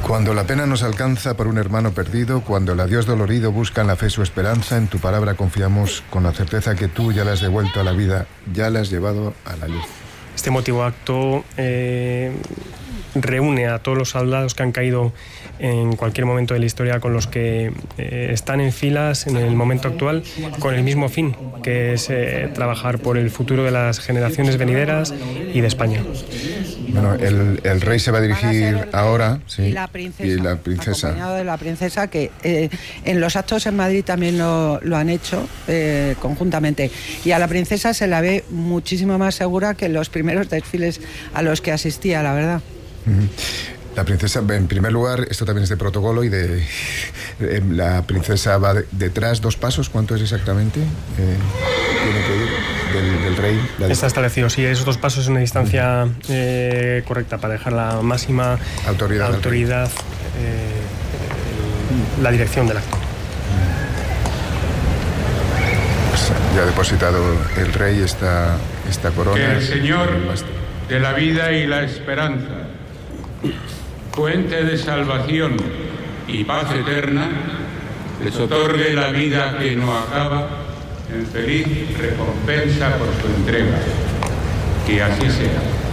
Cuando la pena nos alcanza por un hermano perdido, cuando el adiós dolorido busca en la fe su esperanza, en tu palabra confiamos con la certeza que tú ya la has devuelto a la vida, ya la has llevado a la luz. Este emotivo acto reúne a todos los soldados que han caído en cualquier momento de la historia con los que están en filas en el momento actual con el mismo fin, que es trabajar por el futuro de las generaciones venideras y de España. Bueno, el rey se va a dirigir ahora, sí, y la princesa, acompañado de la princesa, que en los actos en Madrid también lo han hecho conjuntamente, y a la princesa se la ve muchísimo más segura que en los primeros desfiles a los que asistía, la verdad. La princesa, en primer lugar, esto también es de protocolo y la princesa va detrás 2 pasos. ¿Cuánto es exactamente? Tiene que ir del rey. Está establecido, sí, esos 2 pasos es una distancia correcta para dejar la máxima autoridad la dirección del acto. Pues ya ha depositado el rey esta corona. Que el Señor de la vida y la esperanza, fuente de salvación y paz eterna, les otorgue la vida que no acaba en feliz recompensa por su entrega. Que así sea.